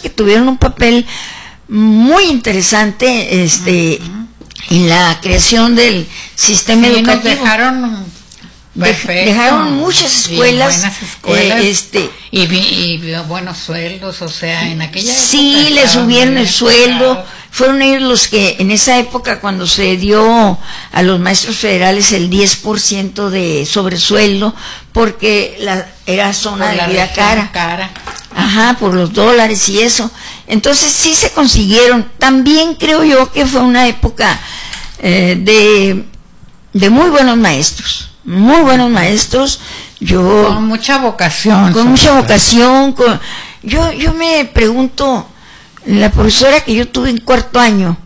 que tuvieron un papel muy interesante en la creación del sistema educativo. Dejaron muchas escuelas, y buenos sueldos, o sea, en aquella época. Sí, le subieron el sueldo. Fueron ellos los que en esa época, cuando se dio a los maestros federales el 10% de sobresueldo, porque era zona de vida cara. Ajá, por los dólares y eso. Entonces sí se consiguieron. También creo yo que fue una época de muy buenos maestros. Muy buenos maestros. Con mucha vocación. Yo me pregunto, la profesora que yo tuve en cuarto año,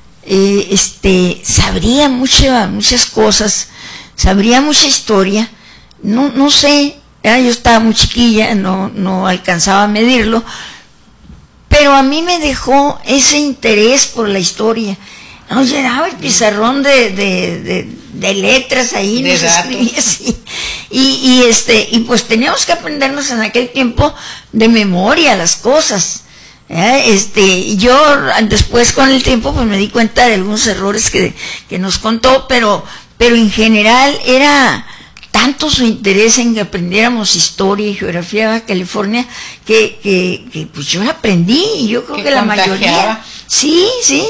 sabría muchas cosas, sabría mucha historia, no sé, yo estaba muy chiquilla, no alcanzaba a medirlo, pero a mí me dejó ese interés por la historia. Nos llenaba el pizarrón de letras ahí, nos escribía así. Y pues teníamos que aprendernos en aquel tiempo de memoria las cosas. Yo después con el tiempo pues me di cuenta de algunos errores que nos contó, pero en general era tanto su interés en que aprendiéramos historia y geografía de Baja California que pues yo la aprendí, y yo creo que la mayoría. Sí.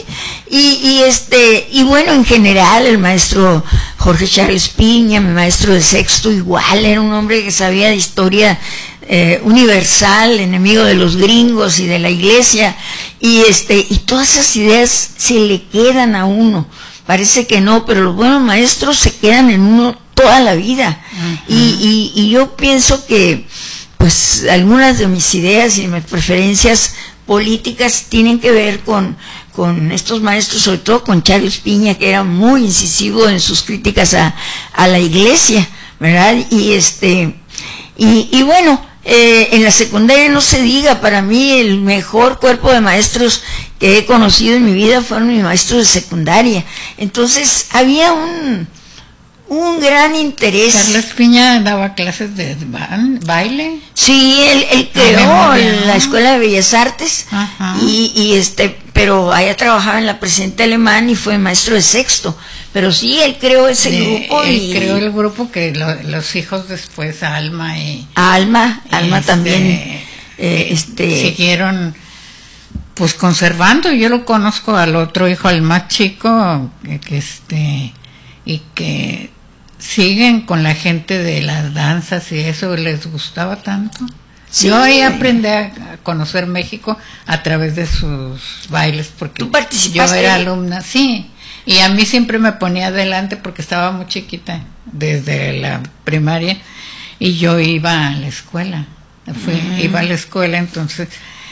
Y bueno, en general el maestro Jorge Charles Piña, mi maestro de sexto, igual era un hombre que sabía de historia universal, enemigo de los gringos y de la iglesia, y todas esas ideas se le quedan a uno. Parece que no, pero los buenos maestros se quedan en uno toda la vida. Uh-huh. Y yo pienso que pues algunas de mis ideas y mis preferencias políticas tienen que ver con estos maestros, sobre todo con Charles Piña, que era muy incisivo en sus críticas a la iglesia, ¿verdad? Y bueno, en la secundaria no se diga, para mí el mejor cuerpo de maestros que he conocido en mi vida fueron mis maestros de secundaria. Entonces había un gran interés. Charles Piña daba clases de baile. Sí, él creó la Escuela de Bellas Artes. Ajá. Pero allá trabajaba en la Presidente Alemán y fue maestro de sexto. Pero sí, él creó ese grupo. Él creó el grupo que los hijos después, Alma también. Siguieron pues conservando. Yo lo conozco al otro hijo, al más chico, y que siguen con la gente de las danzas, y eso les gustaba tanto. Sí. Yo ahí aprendí a conocer México a través de sus bailes, porque yo era alumna, sí, y a mí siempre me ponía adelante porque estaba muy chiquita, desde la primaria, y yo iba a la escuela, iba a la escuela, entonces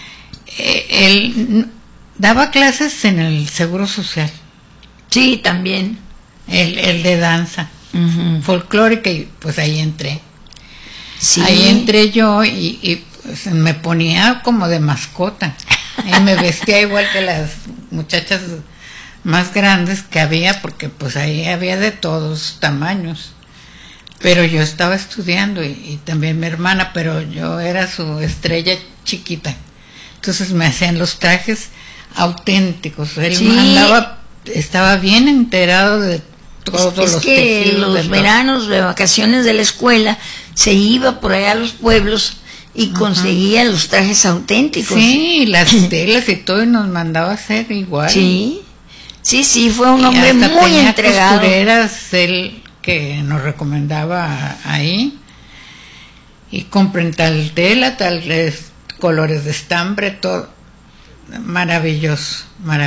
él daba clases en el Seguro Social. Sí, también. El de danza, folclórica, y pues ahí entré. Sí. Ahí entré yo y pues me ponía como de mascota. Y me vestía igual que las muchachas más grandes que había, porque pues ahí había de todos tamaños. Pero yo estaba estudiando y también mi hermana, pero yo era su estrella chiquita. Entonces me hacían los trajes auténticos. Él estaba bien enterado de todos los tejidos. Los veranos de vacaciones de la escuela se iba por allá a los pueblos y conseguía los trajes auténticos. Sí, las telas y todo, y nos mandaba a hacer igual. Sí, fue un hombre muy entregado. Costureras, él que nos recomendaba ahí, y compren tal tela, tales colores de estambre, todo. Maravilloso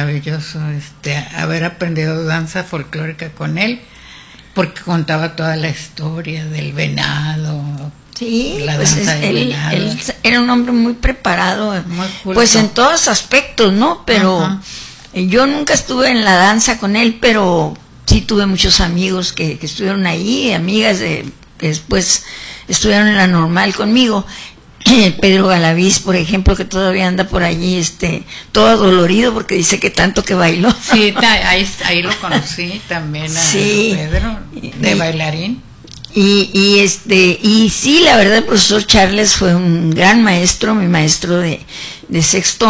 haber aprendido danza folclórica con él, porque contaba toda la historia del venado. Sí, la danza del venado. Él era un hombre muy preparado, pues en todos aspectos, ¿no? Pero yo nunca estuve en la danza con él, pero sí tuve muchos amigos que estuvieron ahí, amigas que después estudiaron en la normal conmigo. Pedro Galaviz, por ejemplo, que todavía anda por allí, todo dolorido porque dice que tanto que bailó. Sí, ahí lo conocí también a Pedro, de bailarín. Y sí, la verdad, el profesor Charles fue un gran maestro, mi maestro de sexto